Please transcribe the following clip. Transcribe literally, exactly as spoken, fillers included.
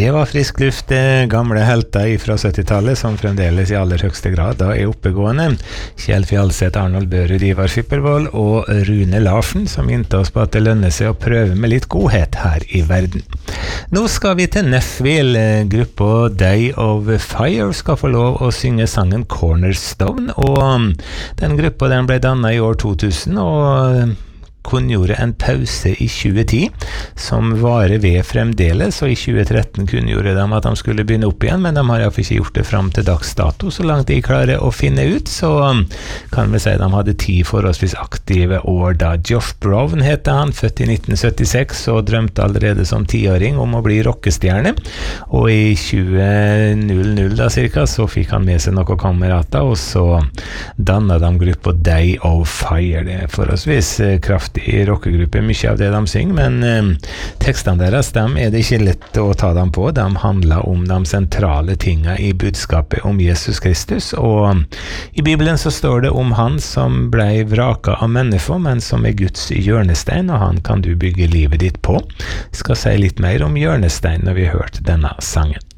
Det var frisk luft, det gamle helter fra syttitallet, som fremdeles i aller høyeste grad da er oppegående. Kjell Fjalseth, Arnold Børud, Ivar Fyppervold og Rune Larsen, som minte oss på at det lønner seg å prøve med litt godhet her i verden. Nå skal vi til Nashville. Gruppa Day of Fire skal få lov å synge sangen Cornerstone, og den gruppa den ble dannet i år to tusen, og kunngjorde en pause i tjue ti, som varer ved fremdeles, og i tjue tretten kunngjorde de at de skulle begynne opp igjen, men de har iallfall ikke gjort det fram til dags dato, så langt de klarer å finne ut, så kan vi si de hadde ti forholdsvis aktive år da. Josh Brown heter han, født i nitten syttiseks, og drømte allerede som tiåring om å bli rockestjerne, og i tjue null null da cirka, så fikk han med seg noen kamerater, og så dannet de gruppa Day of Fire. Det er forholdsvis kraft i rockegruppe, mye av det de synger, men eh, tekstene deres, dem er det ikke lett å ta dem på. De handler om de sentrale tingene i budskapet om Jesus Kristus, og i Bibelen så står det om han som ble vraka av mennesker, men som er Guds hjørnestein, og han kan du bygge livet ditt på. Jeg skal si litt mer om hjørnestein når vi har hørt denne sangen.